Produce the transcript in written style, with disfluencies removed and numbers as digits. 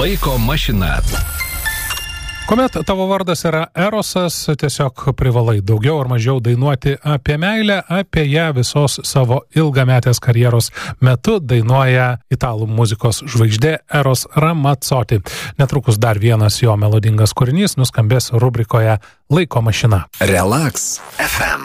Laiko mašina. Kuomet tavo vardas yra Erosas, tiesiog privalai daugiau ar mažiau dainuoti apie meilę, apie ją visos savo ilgametės karjeros metu dainuoja italų muzikos žvaigždė Eros Ramazzotti. Netrukus dar vienas jo melodingas kūrinys nuskambės rubrikoje Laiko mašina. Relax FM.